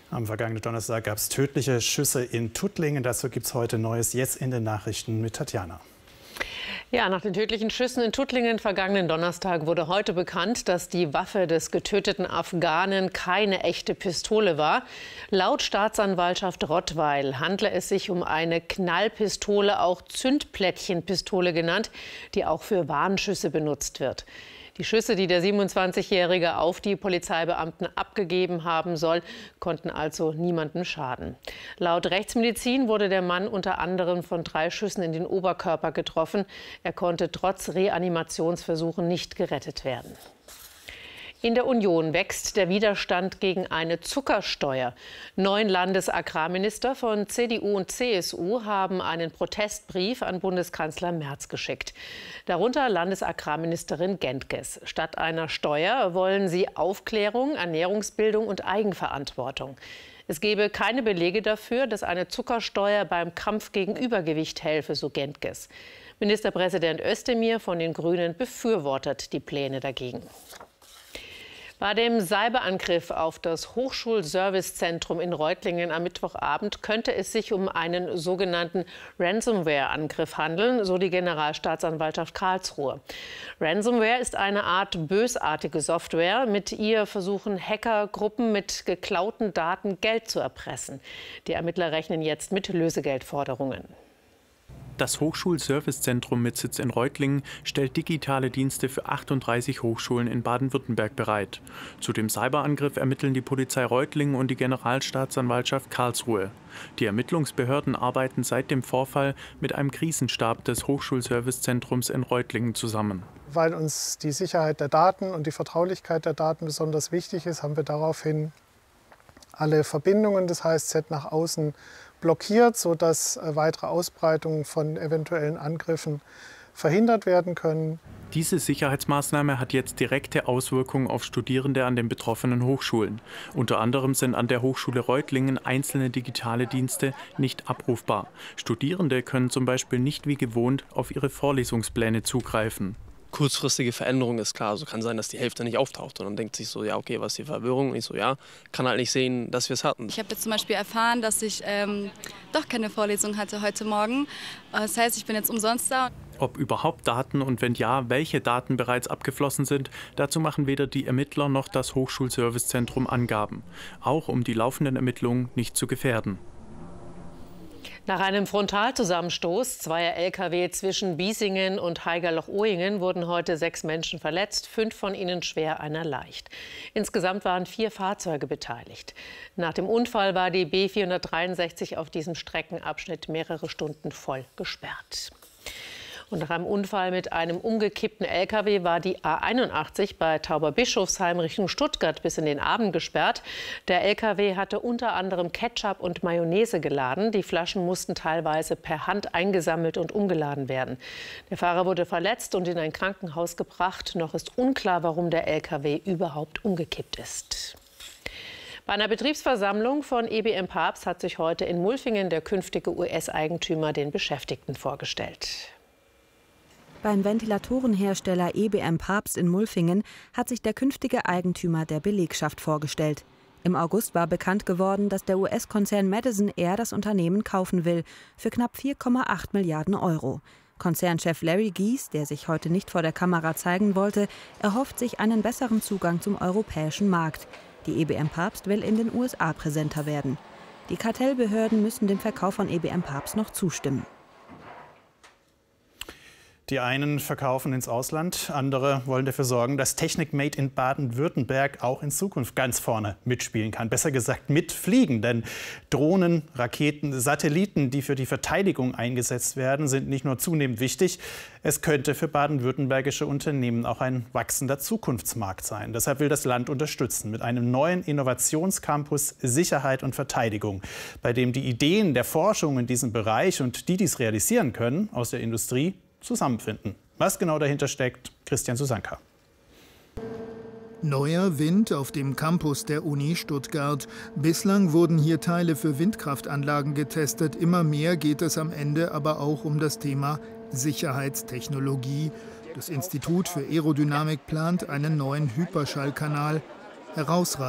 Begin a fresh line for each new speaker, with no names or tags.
Am vergangenen Donnerstag gab es tödliche Schüsse in Tuttlingen. Dazu gibt es heute Neues, jetzt in den Nachrichten mit Tatjana.
Ja, nach den tödlichen Schüssen in Tuttlingen vergangenen Donnerstag wurde heute bekannt, dass die Waffe des getöteten Afghanen keine echte Pistole war. Laut Staatsanwaltschaft Rottweil handle es sich um eine Knallpistole, auch Zündplättchenpistole genannt, die auch für Warnschüsse benutzt wird. Die Schüsse, die der 27-Jährige auf die Polizeibeamten abgegeben haben soll, konnten also niemandem schaden. Laut Rechtsmedizin wurde der Mann unter anderem von 3 Schüssen in den Oberkörper getroffen. Er konnte trotz Reanimationsversuchen nicht gerettet werden. In der Union wächst der Widerstand gegen eine Zuckersteuer. 9 Landesagrarminister von CDU und CSU haben einen Protestbrief an Bundeskanzler Merz geschickt. Darunter Landesagrarministerin Gentges. Statt einer Steuer wollen sie Aufklärung, Ernährungsbildung und Eigenverantwortung. Es gebe keine Belege dafür, dass eine Zuckersteuer beim Kampf gegen Übergewicht helfe, so Gentges. Ministerpräsident Özdemir von den Grünen befürwortet die Pläne dagegen. Bei dem Cyberangriff auf das Hochschulservicezentrum in Reutlingen am Mittwochabend könnte es sich um einen sogenannten Ransomware-Angriff handeln, so die Generalstaatsanwaltschaft Karlsruhe. Ransomware ist eine Art bösartige Software. Mit ihr versuchen Hackergruppen mit geklauten Daten Geld zu erpressen. Die Ermittler rechnen jetzt mit Lösegeldforderungen.
Das Hochschulservicezentrum mit Sitz in Reutlingen stellt digitale Dienste für 38 Hochschulen in Baden-Württemberg bereit. Zu dem Cyberangriff ermitteln die Polizei Reutlingen und die Generalstaatsanwaltschaft Karlsruhe. Die Ermittlungsbehörden arbeiten seit dem Vorfall mit einem Krisenstab des Hochschulservicezentrums in Reutlingen zusammen.
Weil uns die Sicherheit der Daten und die Vertraulichkeit der Daten besonders wichtig ist, haben wir daraufhin alle Verbindungen des HSZ nach außen blockiert, sodass weitere Ausbreitungen von eventuellen Angriffen verhindert werden können.
Diese Sicherheitsmaßnahme hat jetzt direkte Auswirkungen auf Studierende an den betroffenen Hochschulen. Unter anderem sind an der Hochschule Reutlingen einzelne digitale Dienste nicht abrufbar. Studierende können zum Beispiel nicht wie gewohnt auf ihre Vorlesungspläne zugreifen.
Kurzfristige Veränderung ist klar. Also kann sein, dass die Hälfte nicht auftaucht. Und dann denkt sich so, ja, okay, was ist die Verwirrung? Und ich so, ja, kann halt nicht sehen, dass wir es hatten.
Ich habe jetzt zum Beispiel erfahren, dass ich doch keine Vorlesung hatte heute Morgen. Das heißt, ich bin jetzt umsonst da.
Ob überhaupt Daten und wenn ja, welche Daten bereits abgeflossen sind, dazu machen weder die Ermittler noch das Hochschulservicezentrum Angaben. Auch um die laufenden Ermittlungen nicht zu gefährden.
Nach einem Frontalzusammenstoß zweier Lkw zwischen Biesingen und Haigerloch-Ohingen wurden heute 6 Menschen verletzt, 5 von ihnen schwer, einer leicht. Insgesamt waren 4 Fahrzeuge beteiligt. Nach dem Unfall war die B 463 auf diesem Streckenabschnitt mehrere Stunden voll gesperrt. Und nach einem Unfall mit einem umgekippten Lkw war die A81 bei Tauberbischofsheim Richtung Stuttgart bis in den Abend gesperrt. Der Lkw hatte unter anderem Ketchup und Mayonnaise geladen. Die Flaschen mussten teilweise per Hand eingesammelt und umgeladen werden. Der Fahrer wurde verletzt und in ein Krankenhaus gebracht. Noch ist unklar, warum der Lkw überhaupt umgekippt ist. Bei einer Betriebsversammlung von EBM Papst hat sich heute in Mulfingen der künftige US-Eigentümer den Beschäftigten vorgestellt.
Beim Ventilatorenhersteller EBM Papst in Mulfingen hat sich der künftige Eigentümer der Belegschaft vorgestellt. Im August war bekannt geworden, dass der US-Konzern Madison Air das Unternehmen kaufen will, für knapp 4,8 Milliarden Euro. Konzernchef Larry Gies, der sich heute nicht vor der Kamera zeigen wollte, erhofft sich einen besseren Zugang zum europäischen Markt. Die EBM Papst will in den USA präsenter werden. Die Kartellbehörden müssen dem Verkauf von EBM Papst noch zustimmen.
Die einen verkaufen ins Ausland, andere wollen dafür sorgen, dass Technik Made in Baden-Württemberg auch in Zukunft ganz vorne mitspielen kann. Besser gesagt mitfliegen, denn Drohnen, Raketen, Satelliten, die für die Verteidigung eingesetzt werden, sind nicht nur zunehmend wichtig. Es könnte für baden-württembergische Unternehmen auch ein wachsender Zukunftsmarkt sein. Deshalb will das Land unterstützen mit einem neuen Innovationscampus Sicherheit und Verteidigung, bei dem die Ideen der Forschung in diesem Bereich und die dies realisieren können, aus der Industrie zusammenfinden. Was genau dahinter steckt, Christian Susanka.
Neuer Wind auf dem Campus der Uni Stuttgart. Bislang wurden hier Teile für Windkraftanlagen getestet. Immer mehr geht es am Ende aber auch um das Thema Sicherheitstechnologie. Das Institut für Aerodynamik plant einen neuen Hyperschallkanal. Herausragend